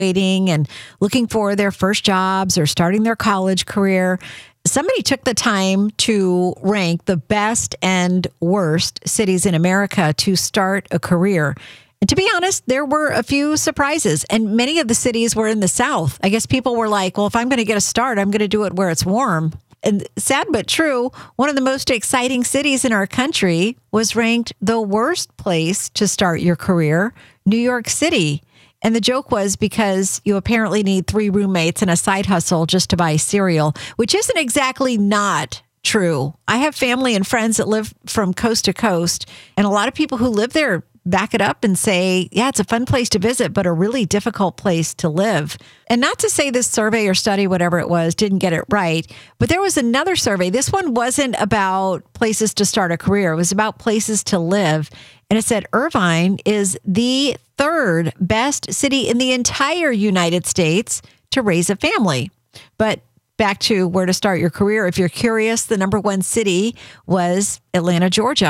waiting and looking for their first jobs or starting their college career, somebody took the time to rank the best and worst cities in America to start a career. And to be honest, there were a few surprises, and many of the cities were in the South. I guess people were like, well, if I'm going to get a start, I'm going to do it where it's warm. And sad but true, one of the most exciting cities in our country was ranked the worst place to start your career, New York City. And the joke was because you apparently need 3 roommates and a side hustle just to buy cereal, which isn't exactly not true. I have family and friends that live from coast to coast, and a lot of people who live there back it up and say, yeah, it's a fun place to visit, but a really difficult place to live. And not to say this survey or study, whatever it was, didn't get it right, but there was another survey. This one wasn't about places to start a career. It was about places to live. And it said Irvine is the 3rd best city in the entire United States to raise a family. But back to where to start your career. If you're curious, the number 1 city was Atlanta, Georgia.